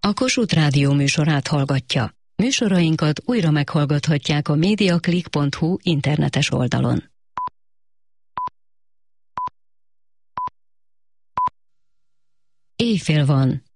A Kossuth Rádió műsorát hallgatja. Műsorainkat újra meghallgathatják a mediaclick.hu internetes oldalon. Éjfél van.